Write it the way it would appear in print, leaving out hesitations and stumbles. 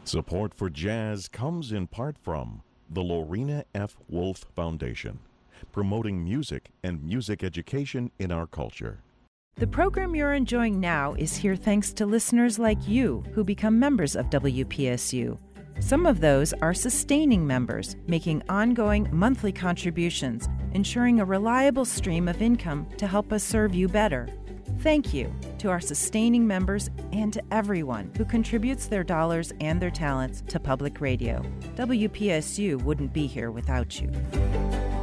Support for jazz comes in part from the Lorena F. Wolf Foundation, promoting music and music education in our culture. The program you're enjoying now is here thanks to listeners like you who become members of WPSU. Some of those are sustaining members, making ongoing monthly contributions, ensuring a reliable stream of income to help us serve you better. Thank you to our sustaining members and to everyone who contributes their dollars and their talents to public radio. WPSU wouldn't be here without you.